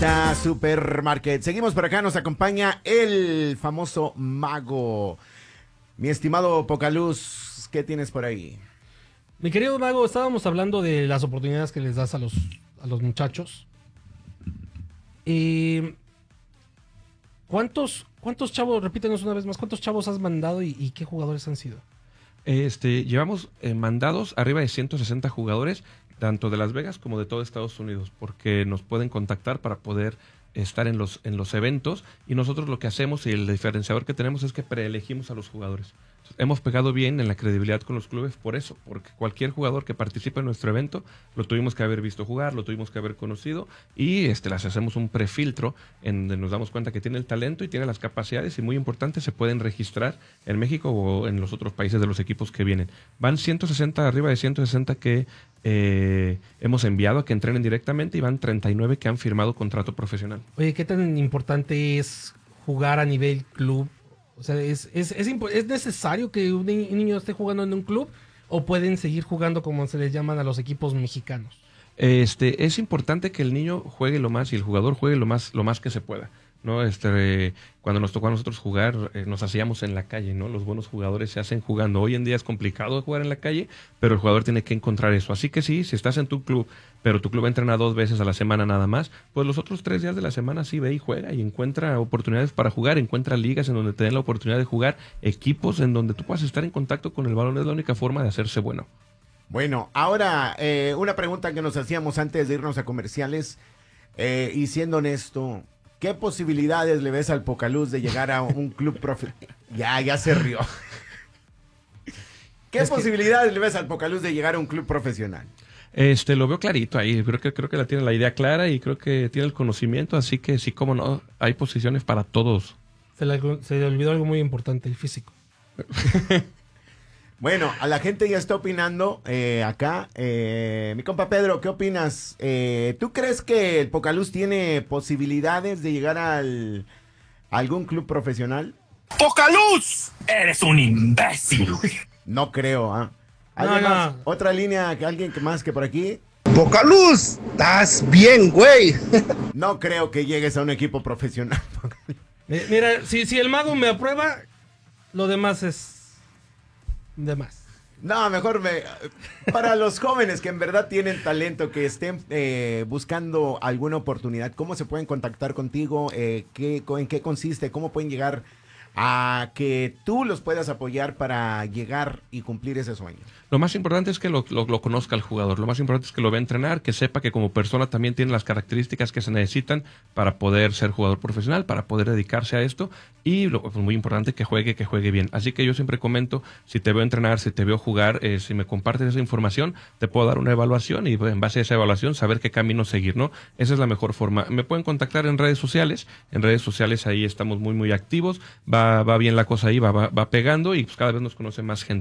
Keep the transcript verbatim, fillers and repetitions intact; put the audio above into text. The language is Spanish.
Ta Supermarket. Seguimos por acá, nos acompaña el famoso mago. Mi estimado Pocaluz, ¿qué tienes por ahí? Mi querido mago, estábamos hablando de las oportunidades que les das a los, a los muchachos. Y ¿cuántos, ¿Cuántos chavos, repítenos una vez más, cuántos chavos has mandado y, y qué jugadores han sido? Este, llevamos eh, mandados arriba de ciento sesenta jugadores, tanto de Las Vegas como de todo Estados Unidos, porque nos pueden contactar para poder estar en los, en los eventos, y nosotros lo que hacemos y el diferenciador que tenemos es que preelegimos a los jugadores. Hemos pegado bien en la credibilidad con los clubes por eso, porque cualquier jugador que participe en nuestro evento lo tuvimos que haber visto jugar, lo tuvimos que haber conocido, y este, les hacemos un prefiltro en donde nos damos cuenta que tiene el talento y tiene las capacidades, y muy importante, se pueden registrar en México o en los otros países de los equipos que vienen. Van ciento sesenta, arriba de ciento sesenta que eh, hemos enviado a que entrenen directamente, y van treinta y nueve que han firmado contrato profesional. Oye, ¿qué tan importante es jugar a nivel club? O sea, ¿es, es, es, ¿es necesario que un, ni- un niño esté jugando en un club o pueden seguir jugando como se les llaman a los equipos mexicanos? Este, es importante que el niño juegue lo más y el jugador juegue lo más, lo más que se pueda, ¿no? Este, cuando nos tocó a nosotros jugar, eh, nos hacíamos en la calle, ¿no? Los buenos jugadores se hacen jugando. Hoy en día es complicado jugar en la calle, pero el jugador tiene que encontrar eso. Así que sí, si estás en tu club, pero tu club entrena dos veces a la semana nada más, pues los otros tres días de la semana sí ve y juega y encuentra oportunidades para jugar, encuentra ligas en donde te den la oportunidad de jugar, equipos en donde tú puedas estar en contacto con el balón. Es la única forma de hacerse bueno. Bueno, ahora eh, una pregunta que nos hacíamos antes de irnos a comerciales, eh, y siendo honesto, ¿qué posibilidades le ves al Pocaluz de llegar a un club profe... Ya, ya se rió. ¿Qué Es que- posibilidades le ves al Pocaluz de llegar a un club profesional? Este, lo veo clarito ahí, creo que, creo que la tiene la idea clara y creo que tiene el conocimiento, así que sí, como no, hay posiciones para todos. Se le, se le olvidó algo muy importante, el físico. Bueno, a la gente ya está opinando eh, acá. Eh, mi compa Pedro, ¿qué opinas? Eh, ¿Tú crees que el Pocaluz tiene posibilidades de llegar al, a algún club profesional? ¡Pocaluz! Eres un imbécil. No creo, ¿ah? ¿Alguien No, no. más? ¿Otra línea? que ¿Alguien que más que por aquí? Pocaluz, estás bien, güey. No creo que llegues a un equipo profesional. Eh, Mira, si, si el mago me aprueba, lo demás es de más. No, mejor me... Para los jóvenes que en verdad tienen talento, que estén eh, buscando alguna oportunidad, ¿cómo se pueden contactar contigo? Eh, ¿qué, co- ¿En qué consiste? ¿Cómo pueden llegar a que tú los puedas apoyar para llegar y cumplir ese sueño? Lo más importante es que lo, lo, lo conozca el jugador, lo más importante es que lo vea entrenar, que sepa que como persona también tiene las características que se necesitan para poder ser jugador profesional, para poder dedicarse a esto, y lo pues, muy importante, que juegue, que juegue bien. Así que yo siempre comento, si te veo entrenar, si te veo jugar, eh, si me compartes esa información, te puedo dar una evaluación y en base a esa evaluación saber qué camino seguir, ¿no? Esa es la mejor forma. Me pueden contactar en redes sociales, en redes sociales ahí estamos muy muy activos, va, va bien la cosa ahí, va, va, va pegando, y pues cada vez nos conoce más gente.